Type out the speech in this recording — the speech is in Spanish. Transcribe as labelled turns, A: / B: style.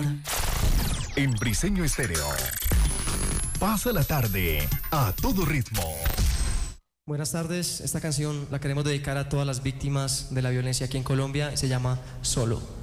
A: En Briseño Estéreo. Pasa la tarde a todo ritmo.
B: Buenas tardes, esta canción la queremos dedicar a todas las víctimas de la violencia aquí en Colombia y se llama Solo.